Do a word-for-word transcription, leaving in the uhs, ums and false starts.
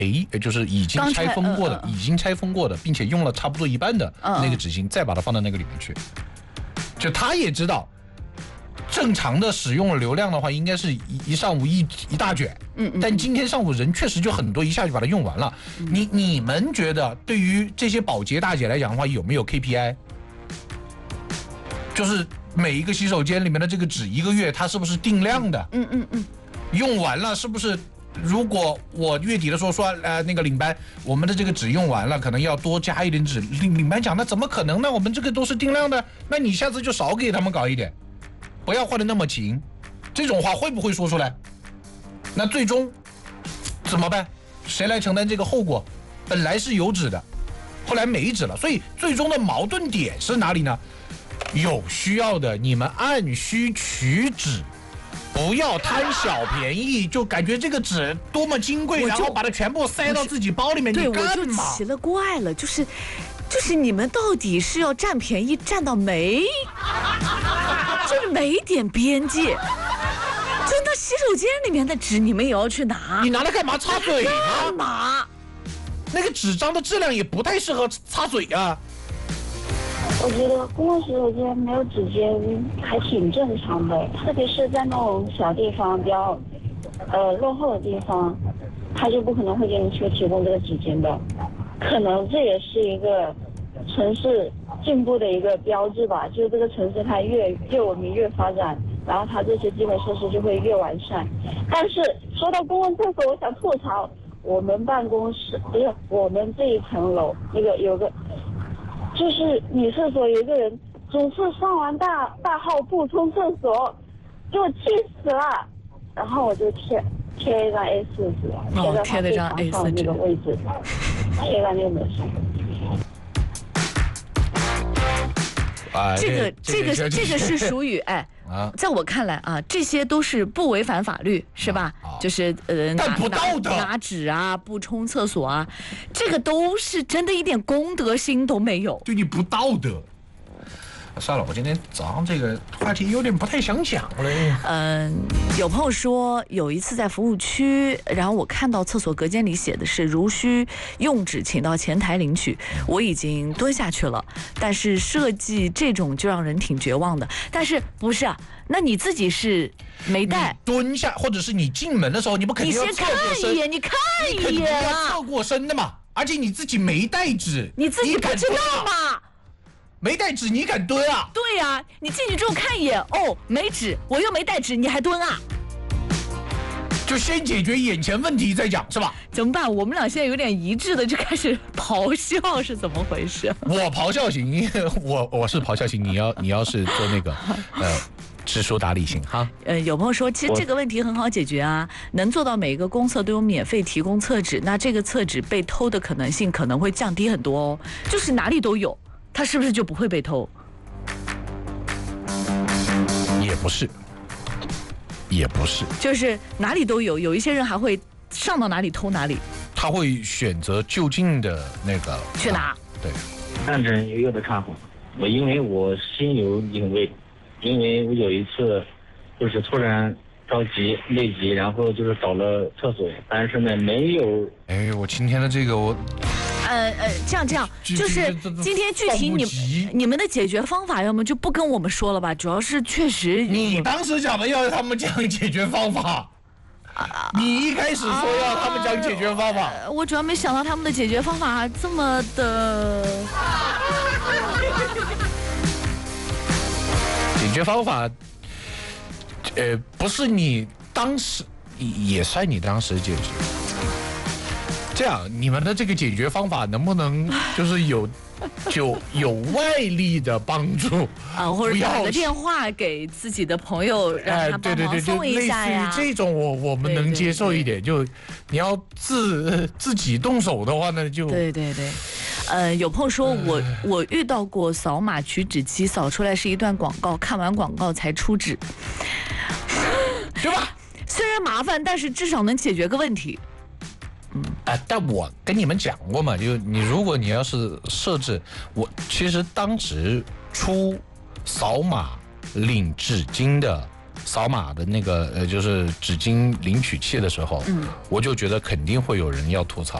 哎，就是已经拆封过的、嗯嗯、已经拆封过的，并且用了差不多一半的那个纸巾，嗯嗯再把它放到那个里面去。就他也知道，正常的使用流量的话，应该是一一上午一一大卷。嗯嗯。但今天上午人确实就很多，一下就把它用完了。嗯、你你们觉得，对于这些保洁大姐来讲的话，有没有 K P I？ 就是每一个洗手间里面的这个纸，一个月它是不是定量的？嗯嗯嗯。用完了是不是？如果我月底的时候说，呃，那个领班，我们的这个纸用完了，可能要多加一点纸。领领班讲，那怎么可能呢？我们这个都是定量的，那你下次就少给他们搞一点，不要换得那么勤。这种话会不会说出来？那最终怎么办？谁来承担这个后果？本来是有纸的，后来没纸了，所以最终的矛盾点是哪里呢？有需要的，你们按需取纸。不要贪小便宜，就感觉这个纸多么金贵，然后把它全部塞到自己包里面。 对，我就奇了怪了，就是，就是你们到底是要占便宜占到没，就是没点边界。就那洗手间里面的纸，你们也要去拿？ 你拿来干嘛？擦嘴吗？ 干嘛？ 那个纸张的质量也不太适合擦嘴啊。 我觉得公共洗手间没有纸巾还挺正常的，特别是在那种小地方比较呃落后的地方，他就不可能会给你去提供这个纸巾的。可能这也是一个城市进步的一个标志吧，就是这个城市它越越文明越发展，然后它这些基本设施就会越完善。但是说到公共厕所，我想吐槽我们办公室不是我们这一层楼那个有个。就是女厕所有一个人总是上完大大号不冲厕所，给我气死了。然后我就贴贴一张 A 四 纸， 哦，贴了张 A 四纸那个位置，贴在那个门上。 啊， 这个这个这个是属于哎。在我看来啊，这些都是不违反法律，是吧？啊、就是呃， 但不道德， 拿纸啊，不冲厕所啊，这个都是真的一点公德心都没有。 对你不道德。算了，我今天早上这个话题有点不太想讲了。 嗯，有朋友说有一次在服务区，然后我看到厕所隔间里写的是如需用纸，请到前台领取。我已经蹲下去了，但是设计这种就让人挺绝望的。但是不是啊？那你自己是没带？ 蹲下，或者是你进门的时候，你不肯定要侧过身？ 你先看一眼，你看一眼啊！ 要侧过身的嘛，而且你自己没带纸， 你自己不知道吗？ 没带纸你敢蹲啊？ 对呀、啊，你进去之后看一眼，哦，没纸，我又没带纸，你还蹲啊？ 就先解决眼前问题再讲，是吧？ 怎么办？我们俩现在有点一致的就开始咆哮，是怎么回事？ 我咆哮型，我我是咆哮型，你要你要是做那个呃知书达理型哈。 呃，有朋友说，其实这个问题很好解决啊，能做到每个公厕都有免费提供厕纸，那这个厕纸被偷的可能性可能会降低很多哦，就是哪里都有。它是不是就不会被偷？ 也不是，也不是， 就是哪里都有，有一些人还会上到哪里偷哪里。 他会选择就近的那个去拿。 啊、对， 看着有的看法，我因为我心有领会，因为我有一次就是突然着急内急，然后就是找了厕所，但是呢没有。 哎，我今天的这个我。 呃呃，这样这样，就是今天具体你你们的解决方法，要么就不跟我们说了吧。主要是确实， 你当时讲的要他们讲解决方法，啊、你一开始说要他们讲解决方法、 啊，我主要没想到他们的解决方法这么的。 解决方法，呃，不是你当时也算你当时解决。这样，你们的这个解决方法能不能就是有就有外力的帮助啊，或者打个电话给自己的朋友，让他帮忙送一下呀？ 哎、对对对，就类似于这种我我们能接受一点。对对对，就你要自自己动手的话呢，就对对对。呃，有朋友说我我遇到过扫码取纸机，扫出来是一段广告，看完广告才出纸， 对吧？ 虽然麻烦，但是至少能解决个问题。 嗯，啊、呃，但我跟你们讲过嘛，就你如果你要是设置，我其实当时出扫码领纸巾的扫码的那个呃，就是纸巾领取器的时候，嗯，我就觉得肯定会有人要吐槽。